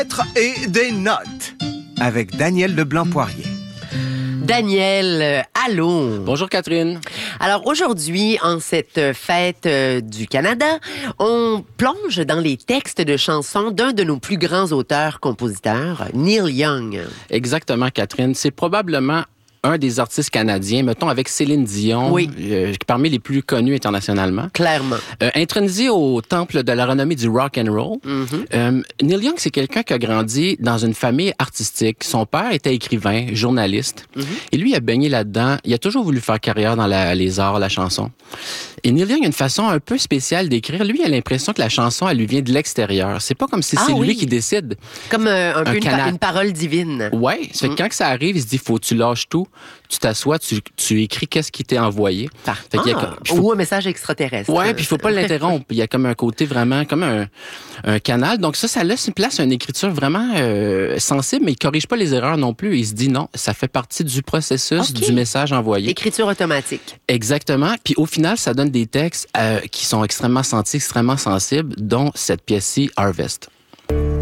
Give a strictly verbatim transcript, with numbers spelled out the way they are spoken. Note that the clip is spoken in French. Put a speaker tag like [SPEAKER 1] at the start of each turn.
[SPEAKER 1] Et des notes avec Daniel Leblanc-Poirier.
[SPEAKER 2] Daniel, euh, allô.
[SPEAKER 3] Bonjour Catherine.
[SPEAKER 2] Alors aujourd'hui, en cette fête euh, du Canada, on plonge dans les textes de chansons d'un de nos plus grands auteurs-compositeurs, Neil Young.
[SPEAKER 3] Exactement Catherine. C'est probablement un des artistes canadiens, mettons avec Céline Dion,
[SPEAKER 2] oui.
[SPEAKER 3] euh, parmi les plus connus internationalement.
[SPEAKER 2] Clairement.
[SPEAKER 3] Euh, intronisé au temple de la renommée du rock and roll, mm-hmm. euh, Neil Young, c'est quelqu'un qui a grandi dans une famille artistique. Son père était écrivain, journaliste, mm-hmm. et lui il a baigné là-dedans. Il a toujours voulu faire carrière dans la, les arts, la chanson. Et Neil Young a une façon un peu spéciale d'écrire. Lui, il a l'impression que la chanson, elle lui vient de l'extérieur. C'est pas comme si ah, c'est oui. lui qui décide.
[SPEAKER 2] Comme euh, un, un peu une, pa- une parole divine.
[SPEAKER 3] Ouais. Ça fait mm. que quand ça arrive, il se dit, faut que tu lâches tout. Tu t'assois, tu, tu écris qu'est-ce qui t'est envoyé.
[SPEAKER 2] Ah, y a, faut... Ou un message extraterrestre.
[SPEAKER 3] Ouais, puis il faut pas l'interrompre. Il y a comme un côté vraiment, comme un, un canal. Donc ça, ça laisse une place à une écriture vraiment euh, sensible, mais il corrige pas les erreurs non plus. Il se dit non, ça fait partie du processus okay. du message envoyé.
[SPEAKER 2] Écriture automatique.
[SPEAKER 3] Exactement. Puis au final, ça donne des textes euh, qui sont extrêmement sentis, extrêmement sensibles, dont cette pièce-ci, Harvest.